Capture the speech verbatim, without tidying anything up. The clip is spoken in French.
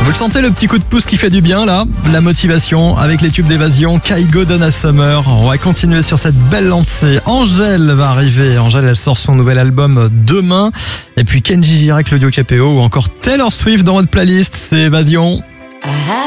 Vous le sentez, le petit coup de pouce qui fait du bien là, la motivation avec les tubes d'Évasion, Kygo, Donna Summer. On va continuer sur cette belle lancée. Angèle va arriver. Angèle, elle sort son nouvel album demain. Et puis Kenji Girac, Claudio Capéo ou encore Taylor Swift dans votre playlist. C'est Évasion.